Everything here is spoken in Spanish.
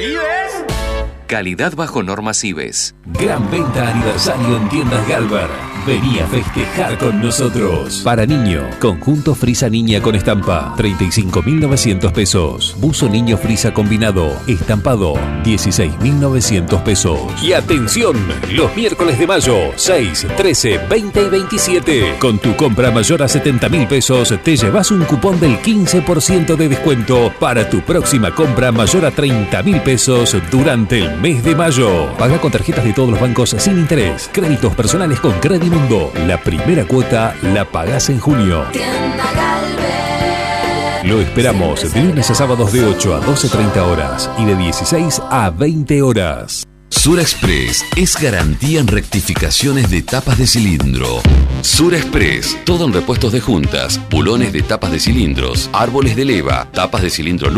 ¿Ibes? Calidad bajo normas IBES. Gran venta aniversario en Tiendas Galver. Vení a festejar con nosotros. Para niño, conjunto frisa niña con estampa, 35.900 pesos. Buzo niño frisa combinado, estampado, 16.900 pesos. Y atención, los miércoles de mayo, 6, 13, 20 y 27. Con tu compra mayor a 70.000 pesos, te llevas un cupón del 15% de descuento para tu próxima compra mayor a 30.000 pesos durante el mes de mayo. Paga con tarjetas de todos los bancos sin interés. Créditos personales con Credimundo. La primera cuota la pagás en junio. Lo esperamos de lunes a sábados de 8 a 12:30 horas y de 16 a 20 horas. Surexpress es garantía en rectificaciones de tapas de cilindro. Surexpress, todo en repuestos de juntas, bulones de tapas de cilindros, árboles de leva, tapas de cilindro